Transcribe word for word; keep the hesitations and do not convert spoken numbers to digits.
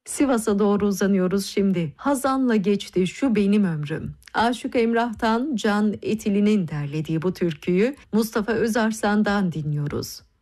Sivas'a doğru uzanıyoruz şimdi. Hazanla geçti şu benim ömrüm. Aşık Emrah'tan Can Etili'nin derlediği bu türküyü Mustafa Özarslan'dan dinliyoruz.